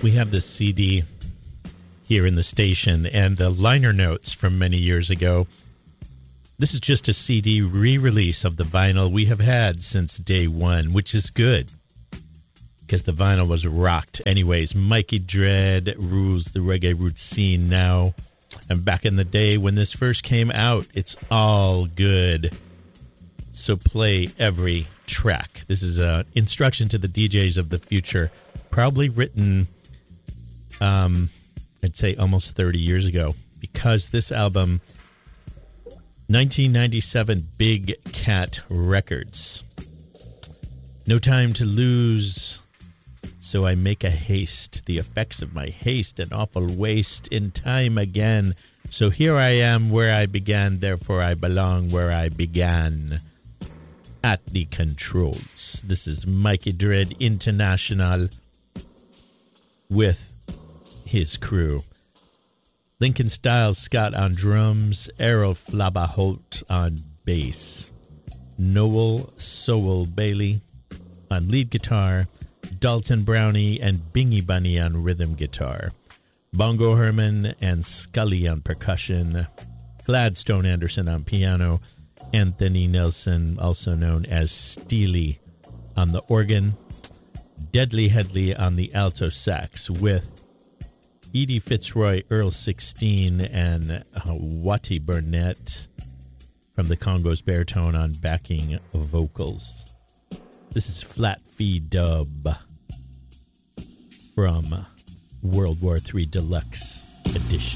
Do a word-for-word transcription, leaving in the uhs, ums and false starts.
We have this C D here in the station, and the liner notes from many years ago. This is just a C D re-release of the vinyl we have had since day one, which is good, because the vinyl was rocked. Anyways, Mikey Dread rules the reggae roots scene now. And back in the day when this first came out, it's all good. So play every track. This is an instruction to the D Js of the future, probably written, um, I'd say almost thirty years ago, because this album, nineteen ninety-seven Big Cat Records. No time to lose, so I make a haste. The effects of my haste, an awful waste in time again. So here I am where I began, therefore I belong where I began. At the controls. This is Mikey Dread International with his crew. Lincoln Styles Scott on drums, Errol Flabba-Holt on bass, Noel Sowell Bailey on lead guitar, Dalton Brownie and Bingy Bunny on rhythm guitar, Bongo Herman and Scully on percussion, Gladstone Anderson on piano, Anthony Nelson, also known as Steely, on the organ, Deadly Headley on the alto sax, with Edie Fitzroy, Earl sixteen, and uh, Watty Burnett from the Congo's baritone on backing vocals. This is Flat Fee Dub from World War Three Deluxe Edition.